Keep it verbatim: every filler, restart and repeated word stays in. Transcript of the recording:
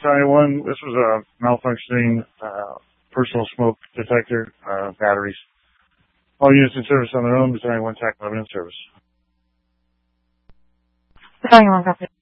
Battalion one, this was a malfunctioning uh, personal smoke detector, uh, batteries. All units in service on their own. Battalion one, T A C eleven in service. Battalion one, copy.